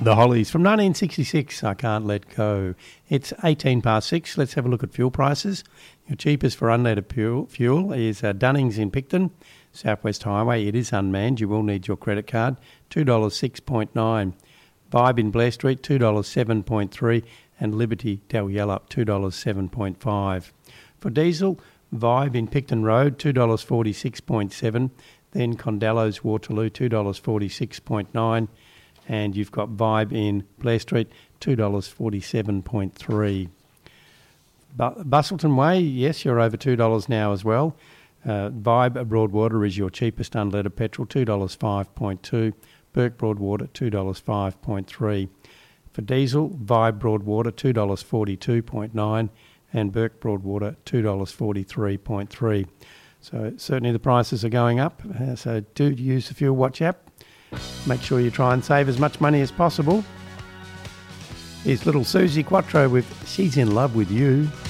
The Hollies from 1966, I Can't Let Go. It's 18 past 6. Let's have a look at fuel prices. Your cheapest for unleaded fuel is Dunnings in Picton, Southwest Highway. It is unmanned. You will need your credit card. $2.06.9. Vibe in Blair Street, $2.07.3. And Liberty Dalyellup, $2.07.5. For diesel, Vibe in Picton Road, $2.46.7. Then Condello's Waterloo, $2.46.9. And you've got Vibe in Blair Street, $2.47.3. Bustleton Way, yes, you're over $2 now as well. Vibe Broadwater is your cheapest unleaded petrol, $2.05.2. Burke Broadwater, $2.05.3. For diesel, Vibe Broadwater, $2.42.9. And Burke Broadwater, $2.43.3. So certainly the prices are going up. So do use the Fuel Watch app. Make sure you try and save as much money as possible. Here's little Susie Quattro with She's in Love with You.